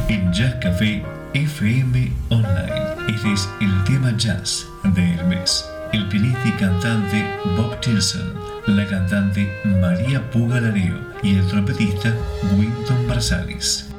en Jazz Café FM Online. Este es el tema jazz del mes. El pianista y cantante Bob Tilson, la cantante María Puga Lareo y el trompetista Wynton Marsalis.